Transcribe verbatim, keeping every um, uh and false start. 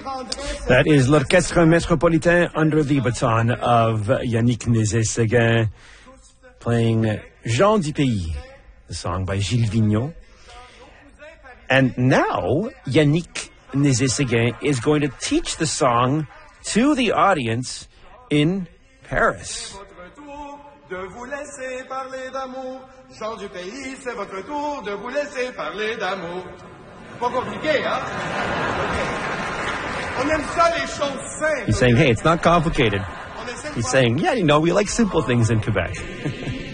That is l'Orchestre Métropolitain under the baton of Yannick Nézet-Séguin, playing Jean du Pays, the song by Gilles Vigneault. And now Yannick Nézet-Séguin is going to teach the song to the audience in Paris. De vous laisser parler d'amour, Jean du Pays, c'est votre tour de vous laisser parler d'amour. Pas compliqué, hein? On aime ça les choses simples. He's saying, hey, it's not complicated. He's saying, yeah, you know, we like simple things in Quebec.